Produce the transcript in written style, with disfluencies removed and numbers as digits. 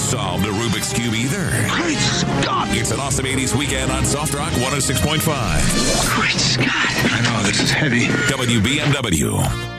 solve the Rubik's Cube either. Great Scott! It's an awesome 80s weekend on Soft Rock 106.5. Great Scott! I know, this is heavy. WBMW.